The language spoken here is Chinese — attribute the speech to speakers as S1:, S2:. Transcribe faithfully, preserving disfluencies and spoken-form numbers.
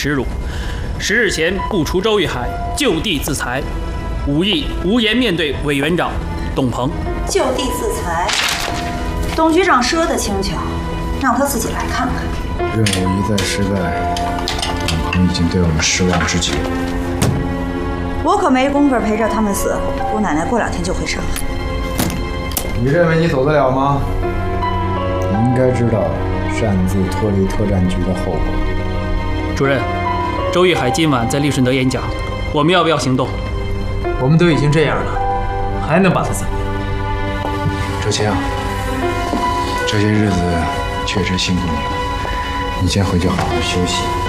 S1: 耻辱。十日前不除周玉海，就地自裁。武义无颜面对委员长董鹏。
S2: 就地自裁，董局长说的轻巧，让他自己来看看。
S3: 任务一再失败，董鹏已经对我们失望至极。
S2: 我可没工夫陪着他们死，姑奶奶过两天就会上来。
S3: 你认为你走得了吗？你应该知道擅自脱离特战局的后果。
S1: 主任，周玉海今晚在利顺德演讲，我们要不要行动？
S4: 我们都已经这样了，还能把他怎么样？
S3: 周青，这些日子确实辛苦你了，你先回去好好休息。